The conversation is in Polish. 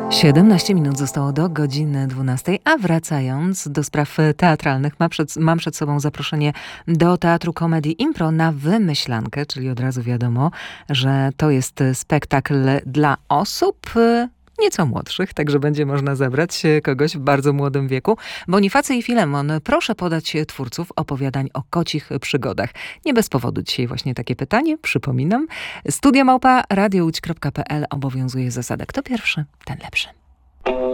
17 minut zostało do godziny 12, a wracając do spraw teatralnych, mam przed sobą zaproszenie do Teatru Komedii Impro na Wymyślankę, czyli od razu wiadomo, że to jest spektakl dla osób nieco młodszych, także będzie można zabrać kogoś w bardzo młodym wieku. Bonifacy i Filemon, proszę podać twórców opowiadań o kocich przygodach. Nie bez powodu dzisiaj właśnie takie pytanie, przypominam. Studio@radiołódź.pl obowiązuje zasada: kto pierwszy, ten lepszy.